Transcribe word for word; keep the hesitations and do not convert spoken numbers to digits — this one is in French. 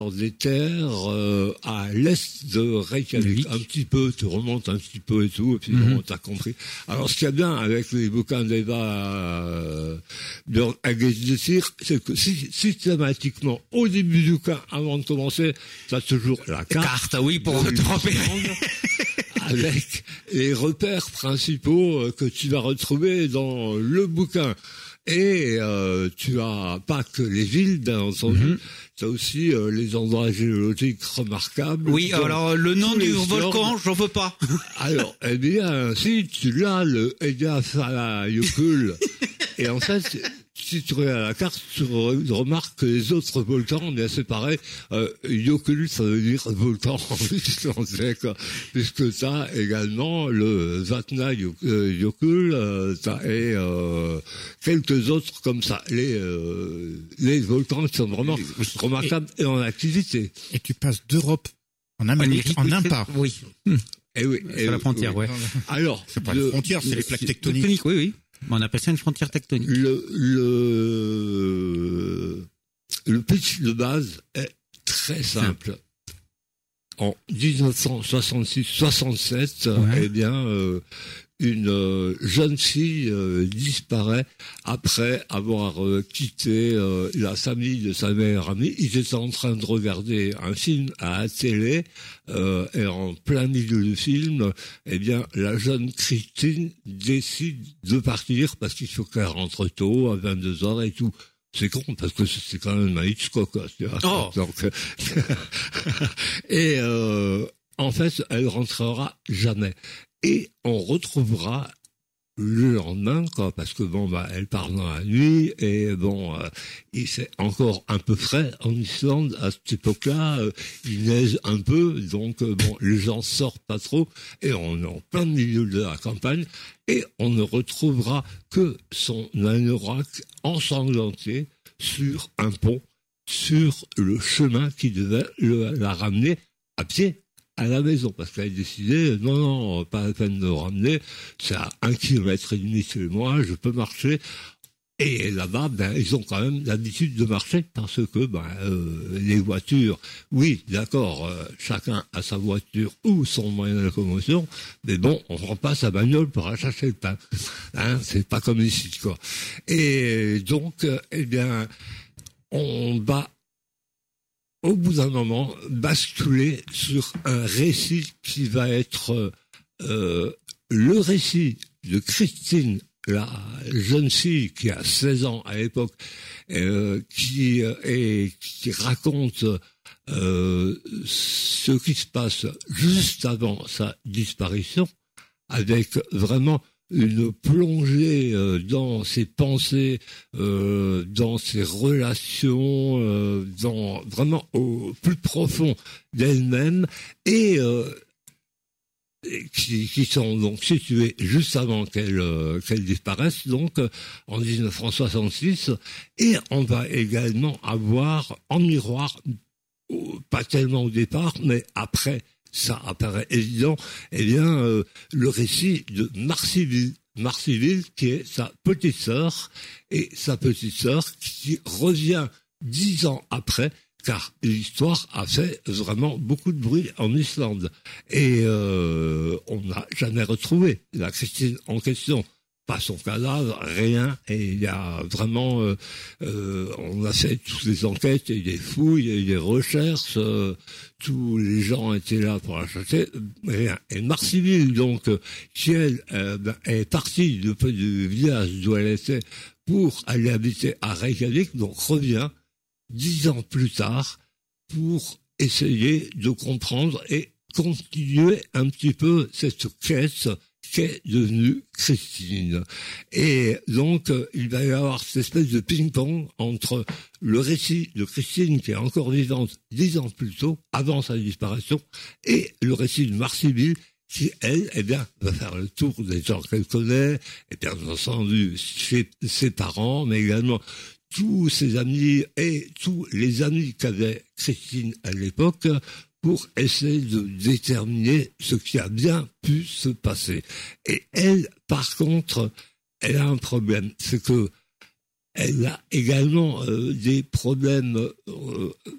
des terres euh, à l'est de Reykjavik, un petit peu, tu remontes un petit peu et tout, et puis mm-hmm. bon, t'as compris. Alors, ce qu'il y a bien avec les bouquins d'Eva euh, de Aguesir, c'est que si, systématiquement, au début du bouquin, avant de commencer, t'as toujours la carte. Carte, oui, pour te repérer. Avec les repères principaux que tu vas retrouver dans le bouquin. Et euh, tu as pas que les villes, bien entendu, mm-hmm. tu as aussi euh, les endroits géologiques remarquables. Oui, alors le nom du volcan, j'en veux pas. Alors, eh bien, si tu l'as, le Eyjafjallajökull, et en fait, si tu regardes la carte, tu remarques que les autres volcans, bien c'est pareil, euh, Jökull, ça veut dire volcan en islandais, quoi. Puisque t'as également le Vatnajökull, euh, t'as et euh, quelques autres comme ça. Les euh, les volcans qui sont vraiment remarquables et, et en activité. Et tu passes d'Europe en Amérique oui, en un pas. Oui. Hum. Et oui. C'est la frontière, oui. ouais. Alors, c'est pas une frontière, c'est les plaques tectoniques. tectoniques. Oui, oui. On appelle ça une frontière tectonique. Le, le, le pitch de base est très simple. En dix-neuf cent soixante-six soixante-sept, ouais. eh bien, euh, une euh, jeune fille euh, disparaît après avoir euh, quitté euh, la famille de sa meilleure amie. Ils étaient en train de regarder un film à la télé euh, et en plein milieu du film, eh bien, la jeune Christine décide de partir parce qu'il faut qu'elle rentre tôt, à vingt-deux heures et tout. C'est con, parce que c'est quand même un Hitchcock, quoi. Oh. Donc, et euh, en fait, elle rentrera jamais. Et on retrouvera le lendemain, quoi, parce que bon, bah, elle part dans la nuit, et bon, euh, il c'est encore un peu frais en Islande à cette époque-là, euh, il neige un peu, donc euh, bon, les gens sortent pas trop, et on est en plein milieu de la campagne, et on ne retrouvera que son anorak ensanglanté sur un pont, sur le chemin qui devait le, la ramener à pied à la maison, parce qu'elle a décidé, non, non, pas la peine de le ramener, c'est à un kilomètre et demi chez moi, je peux marcher. Et là-bas, ben, ils ont quand même l'habitude de marcher, parce que, ben, euh, les voitures, oui, d'accord, euh, chacun a sa voiture ou son moyen de locomotion, mais bon, on prend pas sa bagnole pour aller chercher le pain. Hein, c'est pas comme ici, quoi. Et donc, euh, eh bien, on va, au bout d'un moment, basculer sur un récit qui va être euh, le récit de Christine, la jeune fille qui a seize ans à l'époque, euh, qui et qui raconte euh, ce qui se passe juste avant sa disparition, avec vraiment une plongée euh, dans ses pensées, euh, dans ses relations, euh, dans vraiment au plus profond d'elle-même, et euh, qui, qui sont donc situés juste avant qu'elle euh, qu'elle disparaisse, donc euh, en dix-neuf cent soixante-six, et on va également avoir en miroir, pas tellement au départ, mais après, ça apparaît évident, eh bien, euh, le récit de Marcyville. Marcyville, qui est sa petite sœur, et sa petite sœur qui revient dix ans après, car l'histoire a fait vraiment beaucoup de bruit en Islande. Et euh, on n'a jamais retrouvé la Christine en question. Pas son cadavre, rien, et il y a vraiment, euh, euh, on a fait toutes les enquêtes, il y a eu des fouilles, il y a eu des recherches, euh, tous les gens étaient là pour la chercher, rien. Et Marcyville, donc, qui elle euh, ben, est partie du, du village d'où elle était pour aller habiter à Reykjavik, donc revient dix ans plus tard pour essayer de comprendre et continuer un petit peu cette quête qu'est devenue Christine. Et donc, euh, il va y avoir cette espèce de ping-pong entre le récit de Christine, qui est encore vivante dix ans plus tôt, avant sa disparition, et le récit de Marcyville, qui, elle, eh bien, va faire le tour des gens qu'elle connaît, et bien entendu, chez ses parents, mais également tous ses amis et tous les amis qu'avait Christine à l'époque, pour essayer de déterminer ce qui a bien pu se passer. Et elle, par contre, elle a un problème, c'est que elle a également euh, des problèmes euh,